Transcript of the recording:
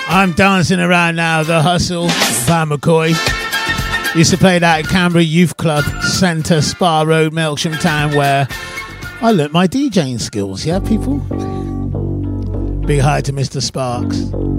I'm dancing around now. The Hustle, Van McCoy. Used to play that at Canberra Youth Club, Centre, Spa Road, Melksham Town, where I learnt my DJing skills. Yeah, people? Big hi to Mr. Sparks.